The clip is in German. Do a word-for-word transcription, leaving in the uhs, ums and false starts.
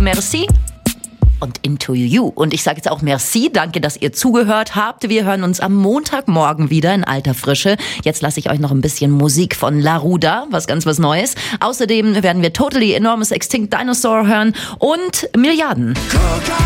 merci. Und Into You. Und ich sage jetzt auch merci, danke, dass ihr zugehört habt. Wir hören uns am Montagmorgen wieder in alter Frische. Jetzt lasse ich euch noch ein bisschen Musik von La Ruda, was ganz was Neues. Außerdem werden wir Totally Enormous Extinct Dinosaur hören und Milliarden.